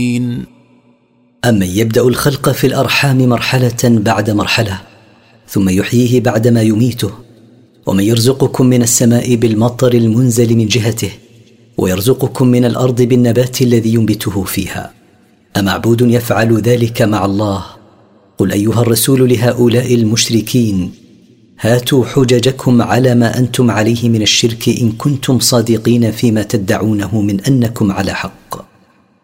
أمن يبدأ الخلق في الأرحام مرحلة بعد مرحلة ثم يحييه بعدما يميته، ومن يرزقكم من السماء بالمطر المنزل من جهته، ويرزقكم من الأرض بالنبات الذي ينبته فيها، أمعبود يفعل ذلك مع الله؟ قل أيها الرسول لهؤلاء المشركين: هاتوا حججكم على ما أنتم عليه من الشرك إن كنتم صادقين فيما تدعونه من أنكم على حق.